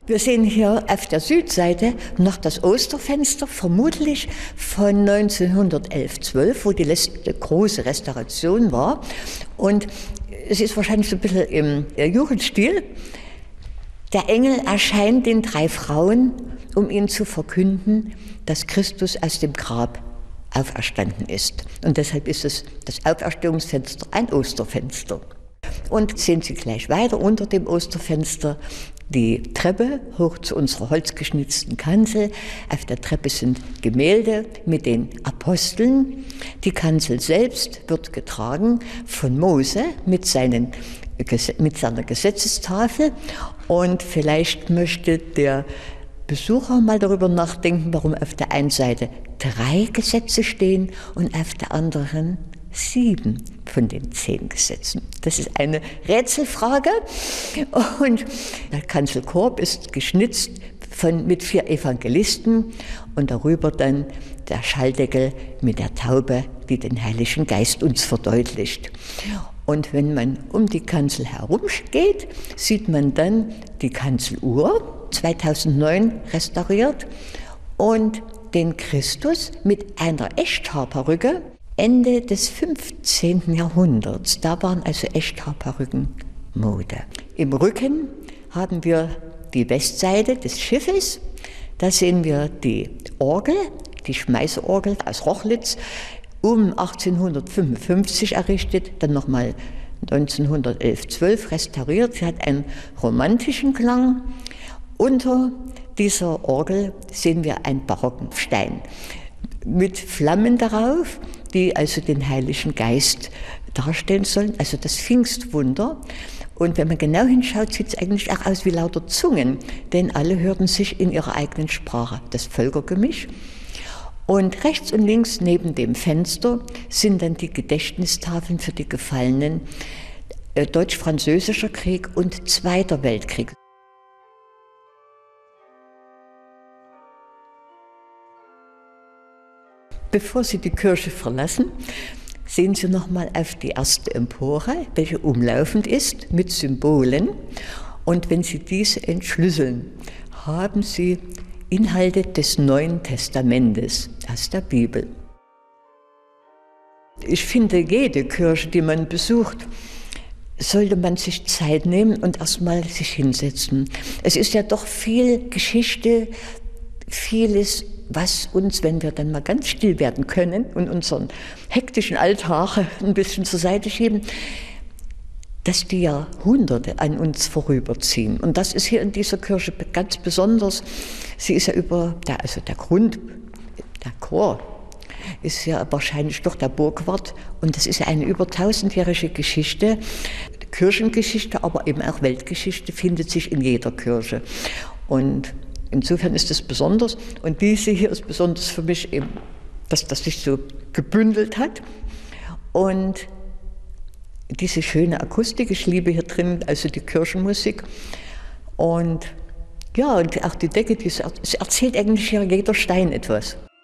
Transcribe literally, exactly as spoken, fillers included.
Wir sehen hier auf der Südseite noch das Osterfenster, vermutlich von neunzehnhundertelf zwölf, wo die letzte große Restauration war. Und es ist wahrscheinlich so ein bisschen im Jugendstil. Der Engel erscheint den drei Frauen, um ihnen zu verkünden, dass Christus aus dem Grab auferstanden ist. Und deshalb ist es das Auferstehungsfenster ein Osterfenster. Und sehen Sie gleich weiter unter dem Osterfenster die Treppe hoch zu unserer holzgeschnitzten Kanzel. Auf der Treppe sind Gemälde mit den Aposteln. Die Kanzel selbst wird getragen von Mose mit, seinen, mit seiner Gesetzestafel. Und vielleicht möchte der Besucher mal darüber nachdenken, warum auf der einen Seite drei Gesetze stehen und auf der anderen sieben von den zehn Gesetzen. Das ist eine Rätselfrage. Und der Kanzelkorb ist geschnitzt von, mit vier Evangelisten und darüber dann der Schalldeckel mit der Taube, die den Heiligen Geist uns verdeutlicht. Und wenn man um die Kanzel herum geht, sieht man dann die Kanzeluhr, zweitausendneun restauriert, und den Christus mit einer Echthaarperücke, Ende des fünfzehnten Jahrhunderts. Da waren also Echthaarperücken Mode. Im Rücken haben wir die Westseite des Schiffes. Da sehen wir die Orgel, die Schmeißorgel aus Rochlitz, um achtzehnhundertfünfundfünfzig errichtet, dann nochmal neunzehnhundertelf zwölf restauriert. Sie hat einen romantischen Klang. Unter dieser Orgel sehen wir einen barocken Stein mit Flammen darauf, die also den Heiligen Geist darstellen sollen, also das Pfingstwunder. Und wenn man genau hinschaut, sieht es eigentlich auch aus wie lauter Zungen, denn alle hörten sich in ihrer eigenen Sprache, das Völkergemisch. Und rechts und links neben dem Fenster sind dann die Gedächtnistafeln für die Gefallenen äh, Deutsch-Französischer Krieg und Zweiter Weltkrieg. Bevor Sie die Kirche verlassen, sehen Sie noch mal auf die erste Empore, welche umlaufend ist mit Symbolen. Und wenn Sie diese entschlüsseln, haben Sie Inhalte des Neuen Testamentes aus der Bibel. Ich finde, jede Kirche, die man besucht, sollte man sich Zeit nehmen und erstmal sich hinsetzen. Es ist ja doch viel Geschichte, vieles, was uns, wenn wir dann mal ganz still werden können und unseren hektischen Alltag ein bisschen zur Seite schieben, dass die Jahrhunderte an uns vorüberziehen. Und das ist hier in dieser Kirche ganz besonders. Sie ist ja über, der, also der Grund, der Chor, ist ja wahrscheinlich doch der Burgwart. Und das ist ja eine über tausendjährige Geschichte. Kirchengeschichte, aber eben auch Weltgeschichte findet sich in jeder Kirche. Und insofern ist es besonders. Und diese hier ist besonders für mich eben, dass das sich so gebündelt hat. Und diese schöne Akustik, ich liebe hier drin also die Kirchenmusik. Und ja, und auch die Decke, die, es erzählt eigentlich hier jeder Stein etwas.